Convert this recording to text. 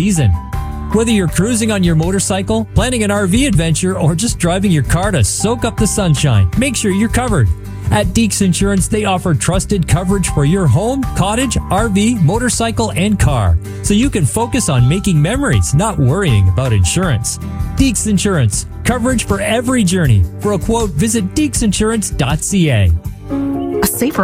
season. Whether you're cruising on your motorcycle, planning an RV adventure, or just driving your car to soak up the sunshine, make sure you're covered. At Deeks Insurance, they offer trusted coverage for your home, cottage, RV, motorcycle, and car, so you can focus on making memories, not worrying about insurance. Deeks Insurance, coverage for every journey. For a quote, visit deeksinsurance.ca. A safer